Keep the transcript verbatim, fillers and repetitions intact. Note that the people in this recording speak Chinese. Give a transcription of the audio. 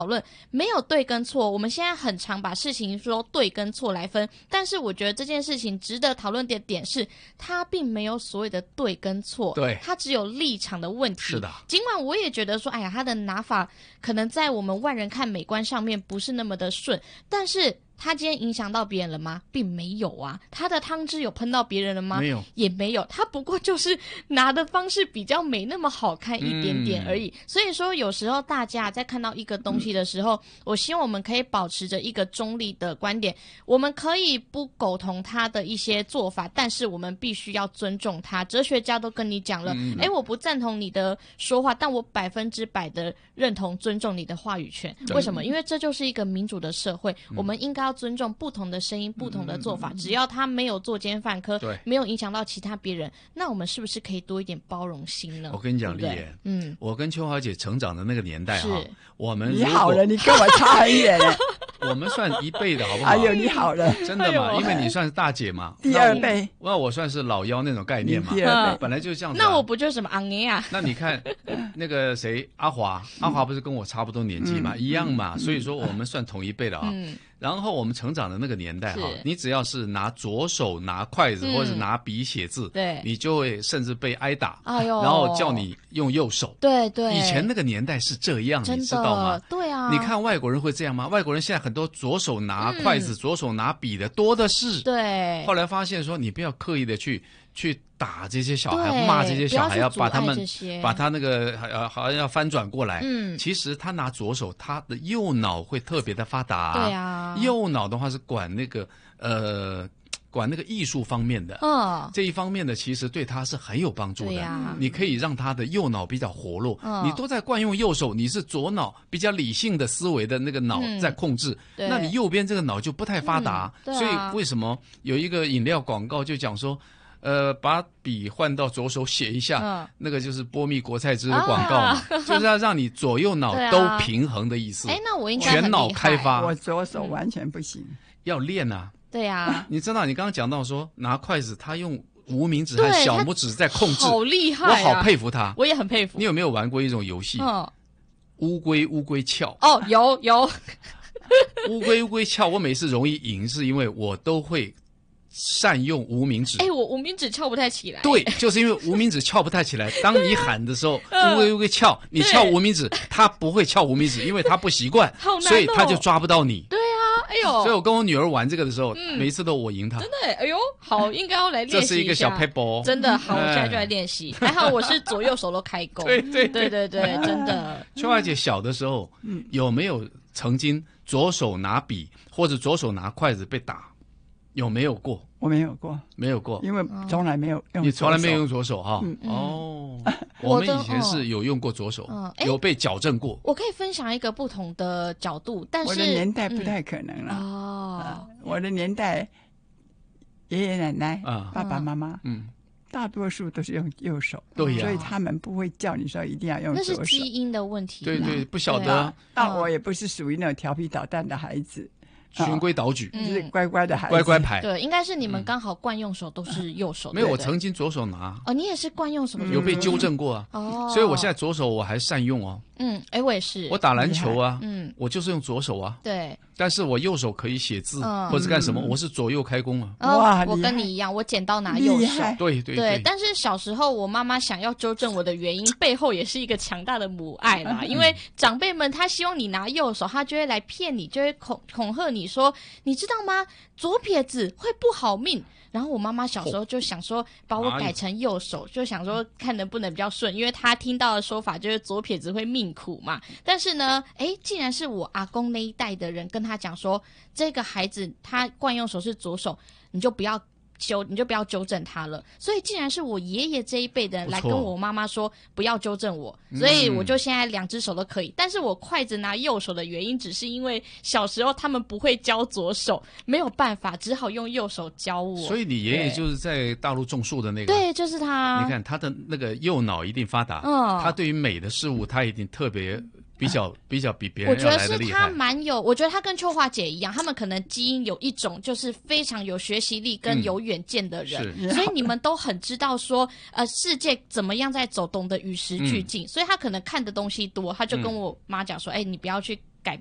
讨论没有对跟错，我们现在很常把事情说对跟错来分，但是我觉得这件事情值得讨论的点是，它并没有所谓的对跟错， 对， 它只有立场的问题。 是的， 尽管我也觉得说，哎呀，他的拿法可能在我们外人看美观上面不是那么的顺，但是他今天影响到别人了吗？并没有啊。他的汤汁有喷到别人了吗？ 没有， 也没有。他不过就是拿的方式比较没那么好看一点点而已。嗯、所以说，有时候大家在看到一个东西的时候，嗯、我希望我们可以保持着一个中立的观点。我们可以不苟同他的一些做法，但是我们必须要尊重他。哲学家都跟你讲了，哎、嗯，我不赞同你的说话，但我百分之百的认同、尊重你的话语权。为什么？因为这就是一个民主的社会，嗯、我们应该要尊重不同的声音、不同的做法，只要他没有作奸犯科，没有影响到其他别人，那我们是不是可以多一点包容心呢？ 我跟你讲，丽妍，嗯，我跟秋华姐成长的那个年代哈，我们你好了，你跟我差很远了。 我们算一辈的好不好？ 哎呦，你好了， 真的嘛？因为你算是大姐嘛， 第二辈， 那我算是老幺那种概念嘛， 第二辈本来就是这样子、啊。 那我不就是什么昂尼啊？ 那你看那个谁，阿华，阿华不是跟我差不多年纪嘛，嗯、一样嘛，所以说我们算同一辈的啊。嗯然后我们成长的那个年代哈，你只要是拿左手拿筷子、嗯、或者是拿笔写字， 对， 你就会甚至被挨打， 哎呦， 然后叫你用右手。 对对， 以前那个年代是这样，你知道吗？ 对啊， 你看外国人会这样吗？外国人现在很多左手拿筷子、嗯、左手拿笔的多的是。 对。 后来发现说，你不要刻意的去去打这些小孩，骂这些小孩，要把他们把他那个呃好像要翻转过来。嗯，其实他拿左手，他的右脑会特别的发达。 对啊， 右脑的话是管那个呃管那个艺术方面的。嗯，这一方面的其实对他是很有帮助的。对啊，你可以让他的右脑比较活络。嗯，你都在惯用右手，你是左脑比较理性的思维的那个脑在控制，嗯、那你右边这个脑就不太发达。嗯啊、所以为什么有一个饮料广告就讲说？呃，把笔换到左手写一下，嗯、那个就是波蜜国菜汁的广告嘛，啊、就是要让你左右脑都平衡的意思。哎、 啊，那我应该全脑开发。 我左手完全不行， 嗯、要练啊。 对啊， 你知道你刚刚讲到说拿筷子，他用无名指和小拇指在控制， 好厉害、啊， 我好佩服他。 我也很佩服。 你有没有玩过一种游戏？嗯，乌龟乌龟翘。 哦，有有。 乌龟乌龟翘，我每次容易赢，是因为我都会。善用无名指， 哎、欸，我无名指翘不太起来。 对，就是因为无名指翘不太起来。当你喊的时候，乌龟乌龟翘，你翘无名指，它不会翘无名指，因为它不习惯， 哦、 所以它就抓不到你。 对啊，哎呦， 所以我跟我女儿玩这个的时候，嗯、每一次都我赢她。 真的，哎呦，好，应该要来练习一下。 这是一个小 pebble， 真的好，我现在就来练习。还好我是左右手都开弓。 对对对对对，真的。 秋华姐小的时候，嗯，有没有曾经左手拿笔或者左手拿筷子被打？有没有过？ 我没有过， 没有过， 因为从来没有用左手。 你从来没有用左手哈？嗯、哦，我们以前是有用过左手，嗯、有被矫正过。 我可以分享一个不同的角度，但是我的年代不太可能了。哦、嗯，我的年代，爷爷奶奶、嗯、爸爸妈妈，嗯，大多数都是用右手， 对呀， 所以他们不会叫你说一定要用左手。 那是基因的问题。 对对，不晓得。 但我也不是属于那种调皮捣蛋的孩子。 循规蹈矩， 就是乖乖的孩子， 乖乖牌。 对，应该是你们刚好惯用手都是右手。 没有，我曾经左手拿。 哦，你也是惯用手， 有被纠正过啊。哦，所以我现在左手我还善用哦。 嗯，哎，我也是。 我打篮球啊，嗯，我就是用左手啊。 对。 但是我右手可以写字或者干什么，我是左右开弓啊。 哇，我跟你一样，我剪刀拿右手。 对对对。但是小时候我妈妈想要纠正我的原因，背后也是一个强大的母爱啦。因为长辈们他希望你拿右手，他就会来骗你，就会恐恐吓你说，你知道吗？左撇子会不好命。然后我妈妈小时候就想说把我改成右手，就想说看能不能比较顺，因为她听到的说法就是左撇子会命苦嘛。但是呢，诶，既然是我阿公那一代的人跟他讲说，这个孩子他惯用手是左手，你就不要纠，你就不要纠正他了。所以既然是我爷爷这一辈的人来跟我妈妈说不要纠正我，所以我就现在两只手都可以。嗯、但是我筷子拿右手的原因，只是因为小时候他们不会教左手，没有办法，只好用右手教我。 所以你爷爷就是在大陆种树的那个， 对，就是他。 你看他的那个右脑一定发达，嗯，他对于美的事物，他一定特别。比较比较比别人要来的厉害。我觉得是他蛮有，我觉得他跟秋华姐一样，他们可能基因有一种就是非常有学习力跟有远见的人，嗯、所以你们都很知道说，呃，世界怎么样在走，懂得与时俱进，嗯、所以他可能看的东西多，他就跟我妈讲说，哎、欸，你不要去